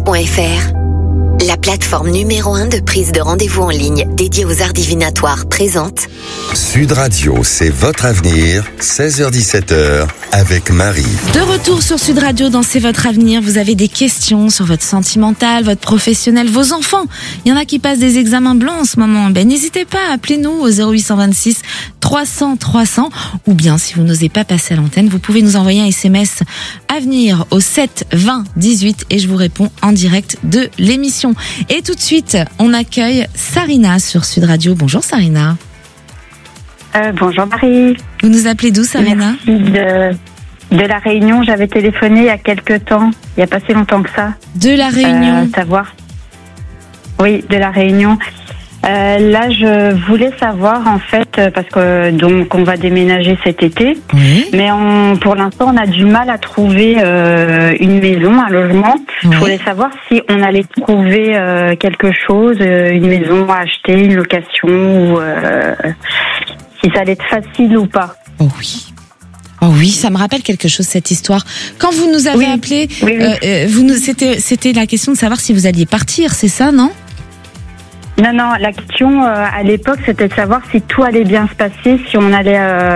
SudRadio.fr, la plateforme numéro 1 de prise de rendez-vous en ligne dédiée aux arts divinatoires présente Sud Radio, c'est votre avenir, 16h-17h, avec Marie. De retour sur Sud Radio dans C'est votre avenir. Vous avez des questions sur votre sentimental, votre professionnel, vos enfants. Il y en a qui passent des examens blancs en ce moment. N'hésitez pas, appelez-nous au 0826 300 300. Ou bien, si vous n'osez pas passer à l'antenne, vous pouvez nous envoyer un SMS avenir au 7 20 18 et je vous réponds en direct de l'émission. Et tout de suite, on accueille Sarina sur Sud Radio. Bonjour Sarina. Bonjour Marie. Vous nous appelez d'où Sarina ? Merci de la Réunion. J'avais téléphoné il y a quelques temps, il n'y a pas si longtemps que ça. De la Réunion. Savoir. Oui, de la Réunion. Là, je voulais savoir en fait, parce que donc on va déménager cet été, Oui. mais pour l'instant on a du mal à trouver une maison, un logement. Oui. Je voulais savoir si on allait trouver quelque chose, une maison à acheter, une location, ou si ça allait être facile ou pas. Oh oui. Oh oui, ça me rappelle quelque chose cette histoire. Quand vous nous avez appelé, Oui. c'était la question de savoir si vous alliez partir, c'est ça, non ? Non, la question à l'époque, c'était de savoir si tout allait bien se passer, si on allait,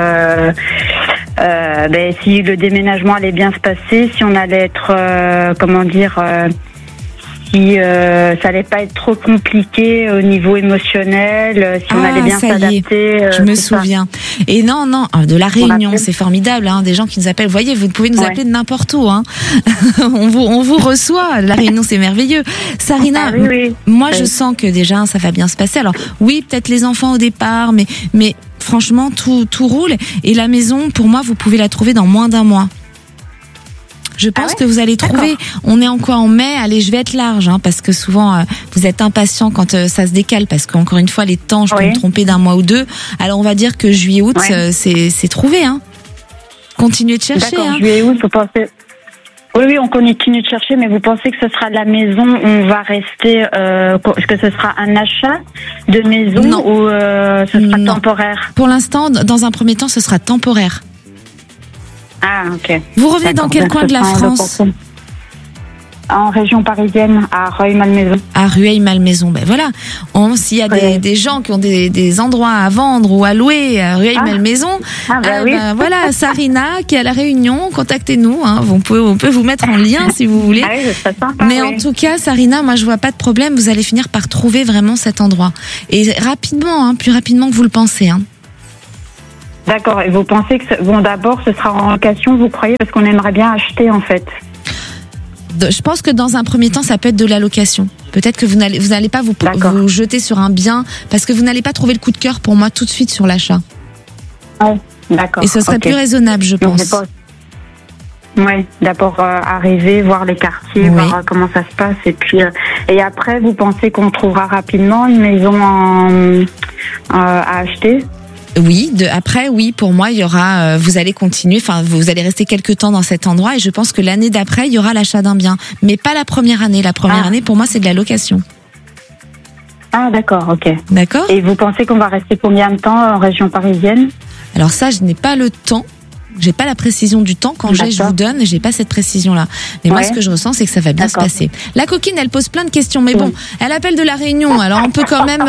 si le déménagement allait bien se passer, si on allait être, si ça allait pas être trop compliqué au niveau émotionnel, si on allait bien ça y est. s'adapter. Je me c'est ça. souviens. Et non, de la Réunion, appelle. c'est formidable, hein, des gens qui nous appellent. Vous voyez, vous pouvez nous appeler de n'importe où, hein. on vous reçoit. La Réunion, c'est merveilleux. Sarina, Oui. moi, je sens que déjà, ça va bien se passer. Alors, oui, peut-être les enfants au départ, mais franchement, tout roule. Et la maison, pour moi, vous pouvez la trouver dans moins d'un mois. Je pense que vous allez trouver. On est encore en mai. Allez, je vais être large, hein, parce que souvent vous êtes impatient quand ça se décale, parce qu'encore une fois les temps, je peux me tromper d'un mois ou deux. Alors on va dire que juillet-août, c'est trouvé, hein. Continuez de chercher. D'accord, hein. juillet-août, vous pensez. Oui, on continue de chercher, mais vous pensez que ce sera la maison, on va rester, que ce sera un achat de maison ou ce sera temporaire? Pour l'instant, dans un premier temps, ce sera temporaire. Ah, ok. Vous revenez dans quel coin de la France ? En région parisienne, à Rueil-Malmaison. À Rueil-Malmaison, ben voilà. S'il y a des gens qui ont des endroits à vendre ou à louer à Rueil-Malmaison, voilà, Sarina qui est à la Réunion, contactez-nous. Hein, on peut vous mettre en lien si vous voulez. Ah oui, c'est sympa. Mais en tout cas, Sarina, moi je vois pas de problème. Vous allez finir par trouver vraiment cet endroit et rapidement, hein, plus rapidement que vous le pensez. Hein. D'accord. Et vous pensez que d'abord ce sera en location, vous croyez, parce qu'on aimerait bien acheter en fait. Je pense que dans un premier temps, ça peut être de la location. Peut-être que vous n'allez pas vous jeter sur un bien parce que vous n'allez pas trouver le coup de cœur pour moi tout de suite sur l'achat. Ouais, d'accord. Et ce serait plus raisonnable, je pense. Oui, d'abord arriver, voir les quartiers, voir comment ça se passe, et puis et après, vous pensez qu'on trouvera rapidement une maison à acheter? Oui, après, pour moi, il y aura, vous allez continuer, vous allez rester quelques temps dans cet endroit et je pense que l'année d'après, il y aura l'achat d'un bien. Mais pas la première année. La première année, pour moi, c'est de la location. Ah, d'accord, ok. D'accord. Et vous pensez qu'on va rester combien de temps en région parisienne? Alors ça, je n'ai pas le temps. J'ai pas la précision du temps. Quand je vous donne, j'ai pas cette précision-là. Mais moi, ce que je ressens, c'est que ça va bien se passer. La coquine, elle pose plein de questions, mais bon, elle appelle de la Réunion, alors on peut quand même...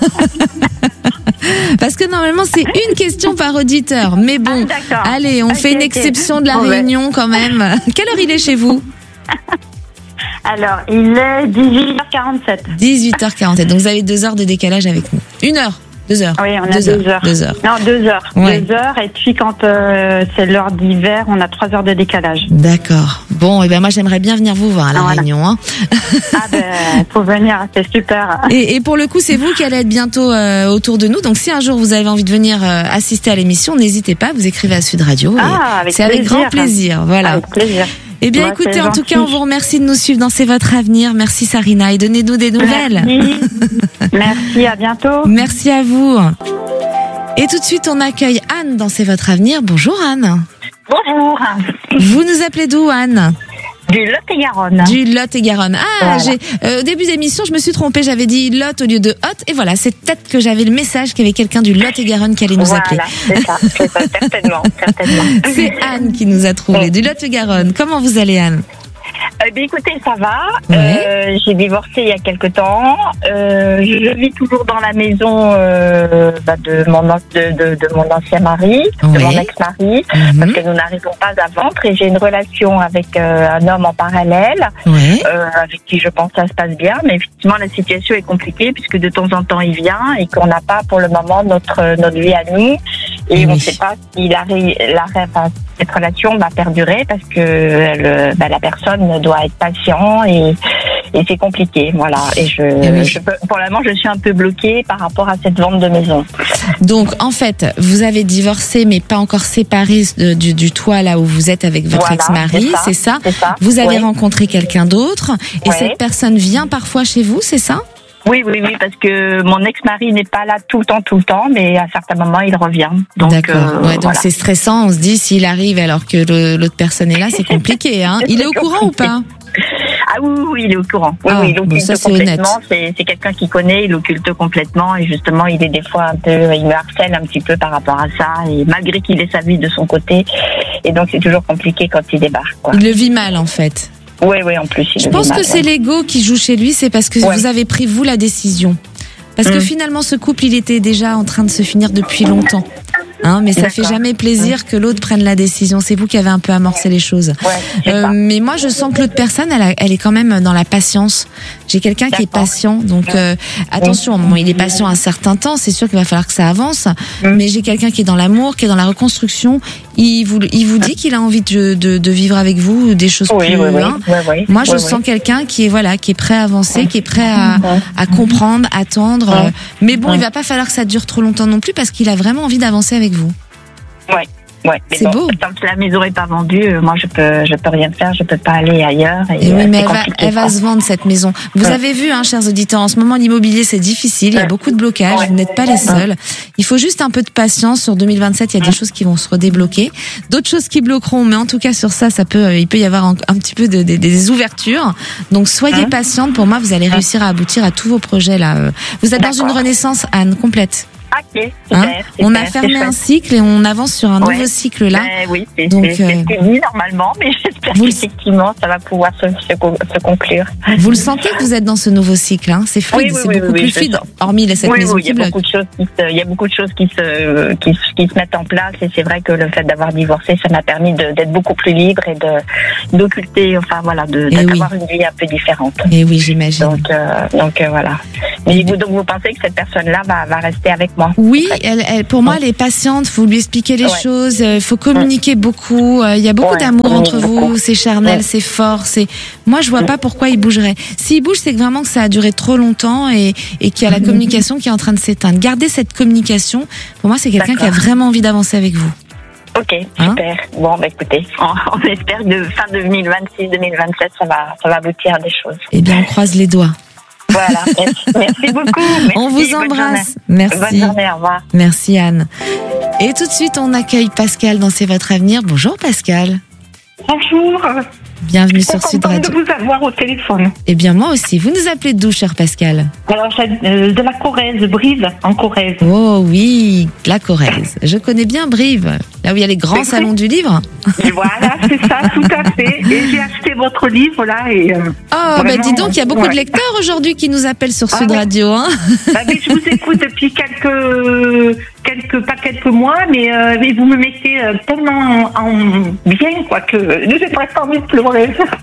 Parce que normalement, c'est une question par auditeur. Mais bon, allez, on fait une exception de la Réunion quand même. Quelle heure il est chez vous ? Alors, il est 18h47. 18h47, donc vous avez 2 heures de décalage avec nous. 1 heure. 2 heures. Oui, on a 2 heures. 2 heures. Non, 2 heures. Ouais. 2 heures. Et puis, quand c'est l'heure d'hiver, on a 3 heures de décalage. D'accord. Bon, et ben moi, j'aimerais bien venir vous voir à la Réunion. Hein. Faut venir, c'est super. Et pour le coup, c'est vous qui allez être bientôt autour de nous. Donc, si un jour vous avez envie de venir assister à l'émission, n'hésitez pas. Vous écrivez à Sud Radio. C'est avec grand plaisir. Voilà. Avec plaisir. Eh bien, écoutez, en tout cas, on vous remercie de nous suivre dans C'est votre avenir. Merci Sarina et donnez-nous des nouvelles. Merci, à bientôt. Merci à vous. Et tout de suite, on accueille Anne dans C'est votre avenir. Bonjour Anne. Bonjour. Vous nous appelez d'où Anne ? Du Lot-et-Garonne. Du Lot-et-Garonne. Ah, voilà. Au début d'émission, je me suis trompée. J'avais dit Lot au lieu de Hot. Et voilà, c'est peut-être que j'avais le message qu'il y avait quelqu'un du Lot-et-Garonne qui allait nous appeler. Voilà, c'est ça, certainement. C'est Anne qui nous a trouvé, du Lot-et-Garonne. Comment vous allez, Anne ? Eh bien, écoutez, ça va. Ouais. J'ai divorcé il y a quelque temps. Je vis toujours dans la maison de mon ancien mari, de mon ex-mari, parce que nous n'arrivons pas à vendre. Et j'ai une relation avec un homme en parallèle, avec qui je pense que ça se passe bien. Mais effectivement, la situation est compliquée puisque de temps en temps il vient et qu'on n'a pas pour le moment notre vie à nous. Et on ne sait pas si cette relation va perdurer parce que la personne doit être patient et c'est compliqué, voilà. Et pour le moment, je suis un peu bloquée par rapport à cette vente de maison. Donc, en fait, vous avez divorcé, mais pas encore séparé du toit là où vous êtes avec votre ex-mari, c'est ça? Vous avez rencontré quelqu'un d'autre et cette personne vient parfois chez vous, c'est ça? Oui, parce que mon ex-mari n'est pas là tout le temps, mais à certains moments, il revient. Donc, d'accord. Donc c'est stressant. On se dit, s'il arrive alors que l'autre personne est là, c'est compliqué, hein. Il est au courant ou pas? Ah oui, il est au courant. Il occulte complètement. C'est quelqu'un qui connaît, il occulte complètement et justement, il est des fois il me harcèle un petit peu par rapport à ça et malgré qu'il ait sa vie de son côté. Et donc, c'est toujours compliqué quand il débarque, quoi. Il le vit mal, en fait. Oui, en plus. Je pense que c'est l'ego qui joue chez lui, c'est parce que vous avez pris, vous, la décision. Parce que finalement, ce couple, il était déjà en train de se finir depuis longtemps. Mais ça fait jamais plaisir que l'autre prenne la décision. C'est vous qui avez un peu amorcé les choses. Mais moi, je sens que l'autre personne, elle est quand même dans la patience. J'ai quelqu'un qui est patient, donc attention. Bon, il est patient un certain temps. C'est sûr qu'il va falloir que ça avance. Mais j'ai quelqu'un qui est dans l'amour, qui est dans la reconstruction. Il vous dit qu'il a envie de vivre avec vous des choses plus. Moi, je sens quelqu'un qui est prêt à avancer, qui est prêt à comprendre, attendre. Mais bon, il va pas falloir que ça dure trop longtemps non plus parce qu'il a vraiment envie d'avancer avec vous. C'est beau. Tant que la maison n'est pas vendue, moi je peux rien faire, je peux pas aller ailleurs. Mais elle va se vendre cette maison. Vous avez vu, chers auditeurs, en ce moment l'immobilier c'est difficile, il y a beaucoup de blocages, vous n'êtes pas les seuls. Il faut juste un peu de patience. Sur 2027, il y a des choses qui vont se redébloquer, d'autres choses qui bloqueront, mais en tout cas sur ça, il peut y avoir un petit peu des ouvertures. Donc soyez patiente. Pour moi, vous allez réussir à aboutir à tous vos projets là. Vous êtes dans une renaissance, Anne, complète. Ok, super. On a fermé un cycle et on avance sur un nouveau cycle là. Oui, c'est ce que dit normalement, mais j'espère qu'effectivement ça va pouvoir se conclure. Vous le sentez que vous êtes dans ce nouveau cycle, c'est fluide, c'est beaucoup plus fluide, hormis cette maison qui bloque. Il y a beaucoup de choses qui se mettent en place et c'est vrai que le fait d'avoir divorcé, ça m'a permis d'être beaucoup plus libre et d'occulter, d'avoir une vie un peu différente. Et oui, j'imagine. Donc voilà. Mais donc vous pensez que cette personne-là va rester avec moi? Oui, pour moi, elle est patiente. Faut lui expliquer les choses. Il faut communiquer beaucoup. Il y a beaucoup d'amour entre vous. C'est charnel, c'est fort. Moi, je vois pas pourquoi il bougerait. S'il bouge, c'est vraiment que ça a duré trop longtemps et qu'il y a la communication qui est en train de s'éteindre. Gardez cette communication. Pour moi, c'est quelqu'un qui a vraiment envie d'avancer avec vous. Ok, super. Bon, écoutez, on espère que fin 2026-2027, ça va aboutir à des choses. Eh bien, on croise les doigts. Voilà, merci beaucoup. Merci, on vous embrasse. Merci. Bonne journée, au revoir. Merci Anne. Et tout de suite, on accueille Pascal dans C'est votre avenir. Bonjour Pascal. Bonjour. Bienvenue sur Sud Radio. Je suis contente de vous avoir au téléphone. Eh bien, moi aussi. Vous nous appelez d'où, cher Pascal? Alors, de la Corrèze, Brive, en Corrèze. Oh oui, la Corrèze. Je connais bien Brive, là où il y a les grands salons du livre. Et voilà, c'est ça, tout à fait. Et j'ai acheté votre livre, là. Dis donc, il y a beaucoup de lecteurs aujourd'hui qui nous appellent sur Sud Radio. Mais je vous écoute depuis pas quelques mois, mais vous me mettez tellement bien, quoi, que j'ai presque envie de pleurer.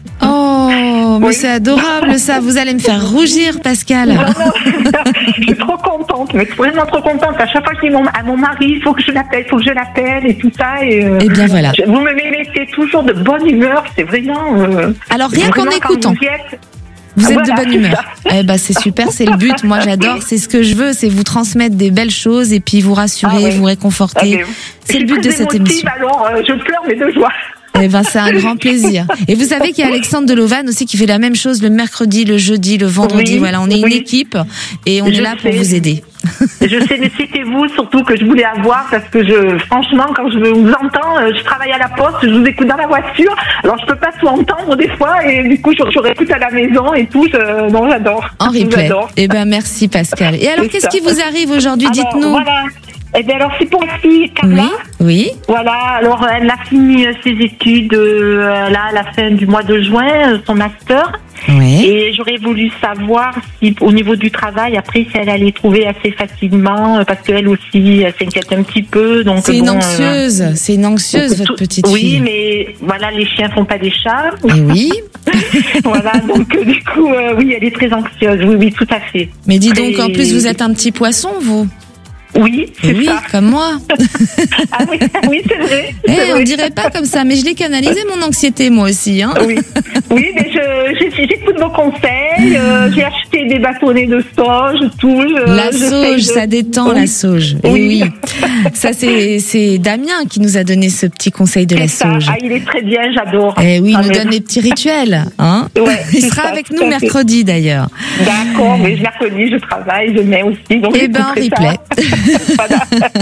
Oh, mais c'est adorable ça. Vous allez me faire rougir, Pascal. Je suis trop contente, mais vraiment trop contente. À chaque fois que je dis à mon mari, il faut que je l'appelle et tout ça. Et bien voilà. Vous me mettez toujours de bonne humeur. C'est vraiment. Alors rien qu'en écoutant. Vous êtes de bonne humeur. C'est super, c'est le but. Moi, j'adore. C'est ce que je veux, c'est vous transmettre des belles choses et puis vous rassurer, vous réconforter. C'est le but de cette émission. Alors, je pleure mais de joie. C'est un grand plaisir. Et vous savez qu'il y a Alexandre Delovan aussi qui fait la même chose le mercredi, le jeudi, le vendredi. Oui, voilà, on est une équipe et on est là pour vous aider. Je sais, mais c'était vous surtout que je voulais avoir parce que franchement, quand je vous entends, je travaille à la poste, je vous écoute dans la voiture, alors je peux pas tout entendre des fois et du coup je réécoute à la maison et tout. J'adore. En replay. Merci Pascal. Et alors, qu'est-ce qui vous arrive aujourd'hui? Dites-nous. Voilà. Eh bien, alors, c'est pour ma fille, Carla. Oui. Voilà, alors, elle a fini ses études, là, à la fin du mois de juin, son master. Oui. Et j'aurais voulu savoir si, au niveau du travail, après, si elle allait trouver assez facilement, parce qu'elle aussi, elle s'inquiète un petit peu. Donc, c'est une anxieuse, votre petite fille. Oui, mais voilà, les chiens font pas des chats. Et oui. Voilà, donc du coup, oui, elle est très anxieuse. Oui, tout à fait. Mais dis donc, en plus, vous êtes un petit poisson, vous. Oui, c'est ça. Comme moi. Ah oui, c'est vrai. On dirait pas comme ça, mais je l'ai canalisé mon anxiété moi aussi. Hein. Oui, mais j'écoute vos conseils. J'ai acheté des bâtonnets de sauge, tout. La sauge, ça détend la sauge. Oui. Ça c'est Damien qui nous a donné ce petit conseil de la sauge. Ah, il est très bien, j'adore. Et oui, il nous donne les petits rituels. Hein. Ouais, il sera avec nous mercredi d'ailleurs. D'accord, mais mercredi je travaille, je mets aussi. Donc replay. Voilà.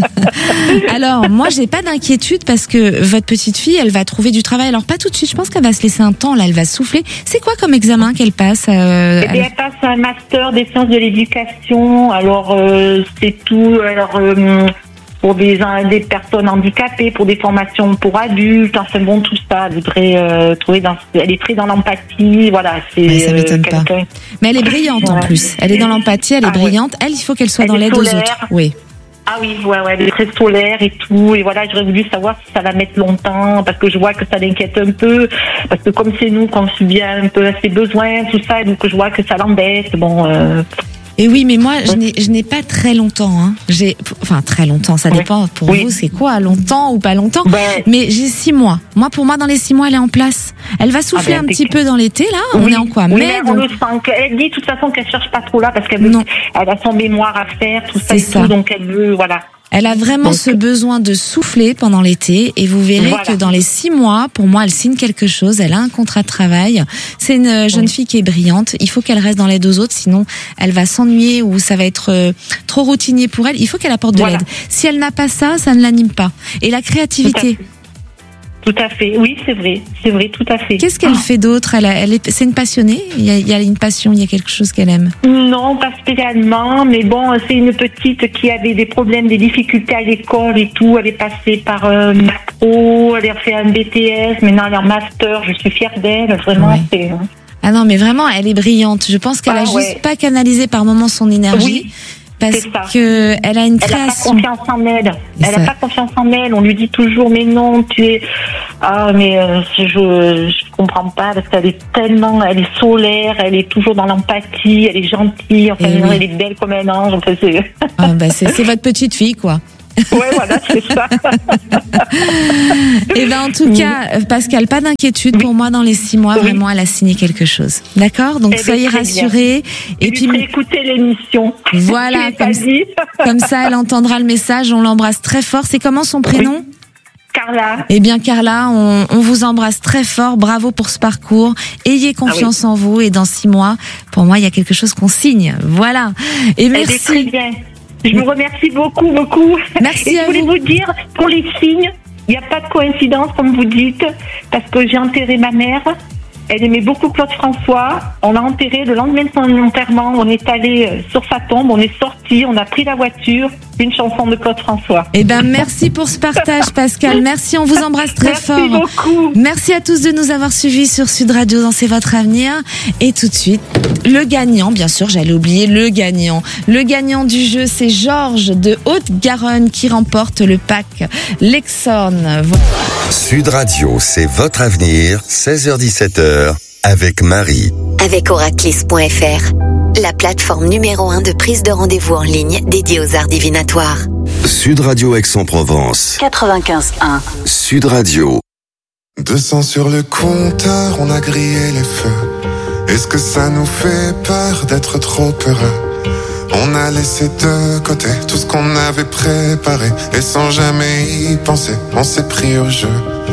Alors, moi, j'ai pas d'inquiétude parce que votre petite fille, elle va trouver du travail. Alors, pas tout de suite. Je pense qu'elle va se laisser un temps. Là, elle va souffler. C'est quoi comme examen qu'elle passe Elle passe un master des sciences de l'éducation. Alors, c'est tout. Alors, pour des personnes handicapées, pour des formations pour adultes. Enfin bon, tout ça. Elle voudrait trouver elle est très dans l'empathie. Voilà, c'est. Ça m'étonne pas. Mais elle est brillante en plus. Elle est dans l'empathie. Elle est brillante. Elle, il faut qu'elle soit dans l'aide aux autres. Oui. Ah oui, elle est très solaire et tout. Et voilà, j'aurais voulu savoir si ça va mettre longtemps, parce que je vois que ça l'inquiète un peu, parce que comme c'est nous qu'on subit un peu ses besoins, tout ça, et donc je vois que ça l'embête. Bon. Et oui, mais moi, je n'ai pas très longtemps. Hein. Très longtemps, ça dépend. Pour vous, c'est quoi, longtemps ou pas longtemps? Mais j'ai 6 mois. Pour moi, dans les 6 mois, elle est en place. Elle va souffler un petit peu dans l'été, là. On est en quoi? Mais on le sent. Elle dit, de toute façon, qu'elle cherche pas trop là, parce qu'elle a son mémoire à faire, tout ça et tout, donc elle veut, voilà. Elle a vraiment ce besoin de souffler pendant l'été et vous verrez que dans les 6 mois, pour moi, elle signe quelque chose, elle a un contrat de travail. C'est une jeune fille qui est brillante. Il faut qu'elle reste dans l'aide aux autres, sinon elle va s'ennuyer ou ça va être trop routinier pour elle. Il faut qu'elle apporte de l'aide. Si elle n'a pas ça, ça ne l'anime pas. Et la créativité. Tout à fait. Oui, c'est vrai, tout à fait. Qu'est-ce qu'elle fait d'autre? C'est une passionnée? Il y a une passion, il y a quelque chose qu'elle aime? Non, pas spécialement, mais bon, c'est une petite qui avait des problèmes, des difficultés à l'école et tout. Elle est passée par macro, elle a fait un BTS, maintenant elle est en master. Je suis fière d'elle, vraiment. C'est... Ah non, mais vraiment, elle est brillante. Je pense qu'elle a juste pas canalisé par moments son énergie. Oui. Parce que elle a une création. Elle n'a pas confiance en elle. Elle n'a pas confiance en elle. On lui dit toujours, mais non, tu es. Ah, mais je comprends pas parce qu'elle est solaire, elle est toujours dans l'empathie, elle est gentille. Enfin, elle est belle comme un ange. Enfin, c'est votre petite fille, quoi. Ouais, voilà, c'est ça. Et en tout cas, Pascal, pas d'inquiétude pour moi dans les 6 mois. Vraiment, elle a signé quelque chose. D'accord? Donc, soyez rassurés. Et puis, écoutez l'émission. Voilà, comme ça, elle entendra le message. On l'embrasse très fort. C'est comment son prénom? Carla. Eh bien, Carla, on vous embrasse très fort. Bravo pour ce parcours. Ayez confiance en vous. Et dans 6 mois, pour moi, il y a quelque chose qu'on signe. Voilà. Et merci. Elle est très bien. Je vous remercie beaucoup. Merci. Et je voulais vous dire, pour les signes, il n'y a pas de coïncidence, comme vous dites, parce que j'ai enterré ma mère. Elle aimait beaucoup Claude François. On l'a enterré le lendemain de son enterrement. On est allé sur sa tombe, on est sorti, on a pris la voiture. Une chanson de Claude François. Merci pour ce partage, Pascal. Merci, on vous embrasse très fort. Merci beaucoup. Merci à tous de nous avoir suivis sur Sud Radio dans C'est votre avenir. Et tout de suite, le gagnant, bien sûr, j'allais oublier le gagnant. Le gagnant du jeu, c'est Georges de Haute-Garonne qui remporte le pack Lexorn. Sud Radio, c'est votre avenir, 16h-17h, avec Marie. Avec Oraclis.fr, la plateforme numéro 1 de prise de rendez-vous en ligne dédiée aux arts divinatoires. Sud Radio Aix-en-Provence. 95.1. Sud Radio. 200 sur le compteur, on a grillé les feux. Est-ce que ça nous fait peur d'être trop heureux? On a laissé de côté tout ce qu'on avait préparé. Et sans jamais y penser, on s'est pris au jeu.